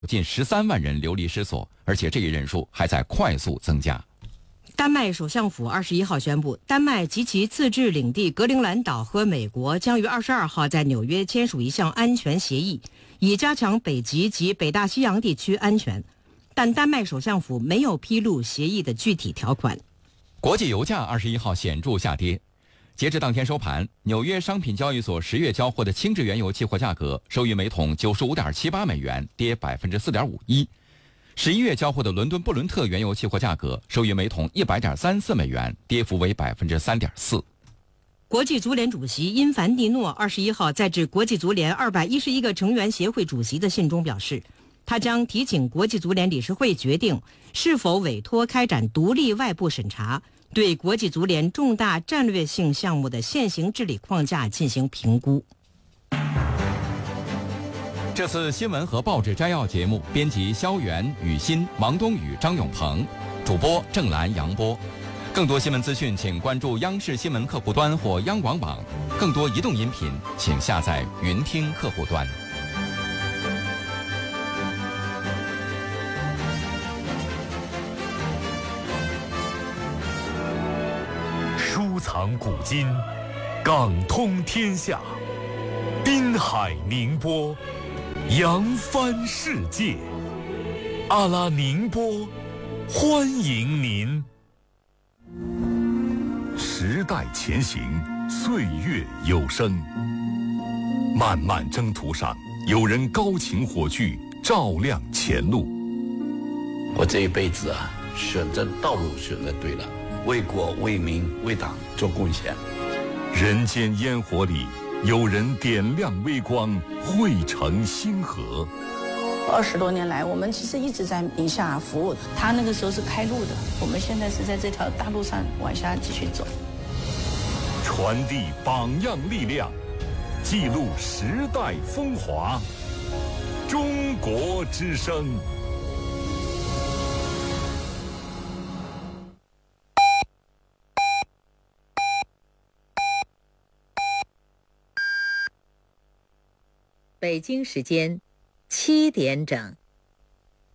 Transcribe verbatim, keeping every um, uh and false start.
近十三万人流离失所，而且这一人数还在快速增加。 丹麦首相府二十一号宣布，丹麦及其自治领地格陵兰岛和美国将于二十二号在纽约签署一项安全协议，以加强北极及北大西洋地区安全。但丹麦首相府没有披露协议的具体条款。 国际油价二十一号显著下跌。截至当天收盘，纽约商品交易所十月交货的轻质原油期货价格收于每桶九十五点七八美元，跌百分之四点五一。十一月交货的伦敦布伦特原油期货价格收于每桶一百点三四美元，跌幅为百分之三点四。 国际足联主席因凡蒂诺二十一号在致国际足联二百一十一个成员协会主席的信中表示，他将提请国际足联理事会决定是否委托开展独立外部审查，对国际足联重大战略性项目的现行治理框架进行评估。 这次新闻和报纸摘要节目编辑肖元、雨欣、王冬雨、张永鹏，主播郑兰、杨波。更多新闻资讯请关注央视新闻客户端或央广网，更多移动音频请下载云听客户端。 收藏古今，港通天下，滨海宁波，扬帆世界。阿拉宁波，欢迎您。时代前行，岁月有声。漫漫征途上，有人高擎火炬，照亮前路。 我这一辈子啊，选择道路选择对了，为国为民为党做贡献。 人间烟火里，有人点亮微光，汇成星河。 二十多年来，我们其实一直在宁夏服务。他那个时候是开路的，我们现在是在这条大路上往下继续走。 传递榜样力量，记录时代风华。中国之声。 北京时间七点整。